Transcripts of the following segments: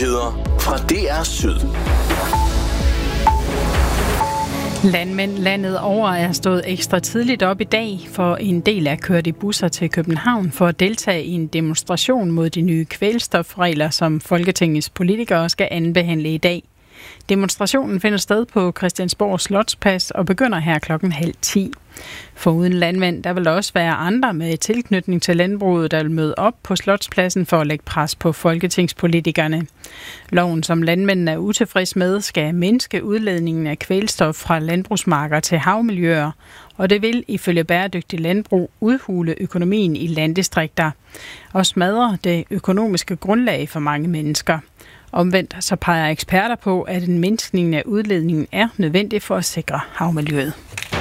Nyheder fra DR Syd. Landmænd landet over er stået ekstra tidligt op i dag, for en del er kørt i busser til København for at deltage i en demonstration mod de nye kvælstofregler, som Folketingets politikere skal anbehandle i dag. Demonstrationen finder sted på Christiansborg Slotsplads og begynder her 9:30. Foruden landmænd, der vil der også være andre med tilknytning til landbruget, der vil møde op på Slotspladsen for at lægge pres på folketingspolitikerne. Loven, som landmændene er utilfreds med, skal mindske udledningen af kvælstof fra landbrugsmarker til havmiljøer, og det vil ifølge bæredygtig landbrug udhule økonomien i landdistrikter og smadre det økonomiske grundlag for mange mennesker. Omvendt så peger eksperter på, at en mindskning af udledningen er nødvendig for at sikre havmiljøet.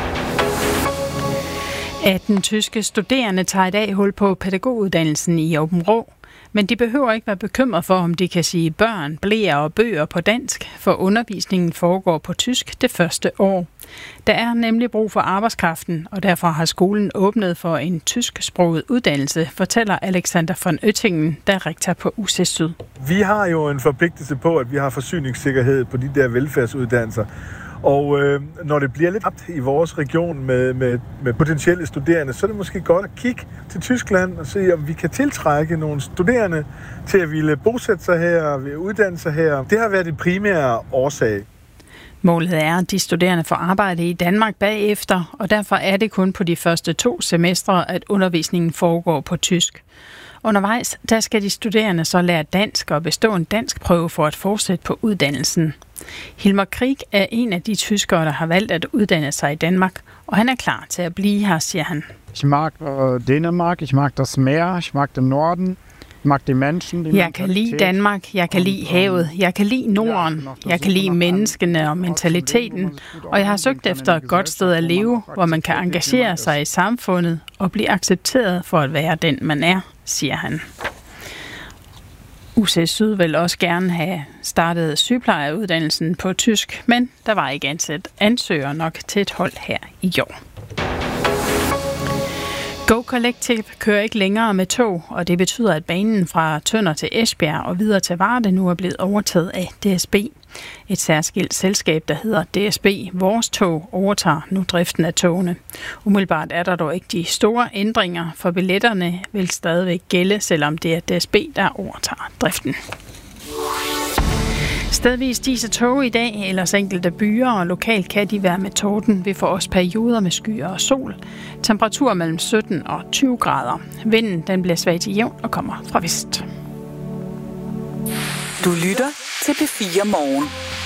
18 tyske studerende tager i dag hul på pædagoguddannelsen i Aabenraa, men de behøver ikke være bekymret for, om de kan sige børn, bleer og bøger på dansk, for undervisningen foregår på tysk det første år. Der er nemlig brug for arbejdskraften, og derfor har skolen åbnet for en tysksproget uddannelse, fortæller Alexander von Oettingen, der er rektor på UC Syd. Vi har jo en forpligtelse på, at vi har forsyningssikkerhed på de der velfærdsuddannelser. Og når det bliver lidt apt i vores region med potentielle studerende, så er det måske godt at kigge til Tyskland og se, om vi kan tiltrække nogle studerende til at ville bosætte sig her og uddanne sig her. Det har været det primære årsag. Målet er, at de studerende får arbejde i Danmark bagefter, og derfor er det kun på de første 2 semestre, at undervisningen foregår på tysk. Undervejs, der skal de studerende så lære dansk og bestå en dansk prøve for at fortsætte på uddannelsen. Hilmar Krieg er en af de tyskere, der har valgt at uddanne sig i Danmark, og han er klar til at blive her, siger han. Ich mag Dänemark, ich mag das Meer, ich mag den Norden, ich mag die Menschen. Jeg kan lide Danmark, jeg kan lide havet, jeg kan lide Norden, jeg kan lide menneskene og mentaliteten, og jeg har søgt efter et godt sted at leve, hvor man kan engagere sig i samfundet og blive accepteret for at være den, man er, siger han. UC Syd vil også gerne have startet sygeplejereuddannelsen på tysk, men der var ikke ansat ansøgere nok til et hold her i år. Go Collective kører ikke længere med tog, og det betyder, at banen fra Tønder til Esbjerg og videre til Varde nu er blevet overtaget af DSB. Et særskilt selskab, der hedder DSB Vores Tog, overtager nu driften af togene. Umiddelbart er der dog ikke de store ændringer, for billetterne vil stadigvæk gælde, selvom det er DSB, der overtager driften. Stedvis diser tog i dag, ellers enkelte byer, og lokalt kan de være med torden. Vi får også perioder med skyer og sol. Temperatur mellem 17 og 20 grader. Vinden den bliver svag til jævn og kommer fra vest. Du lytter til P4 Morgen.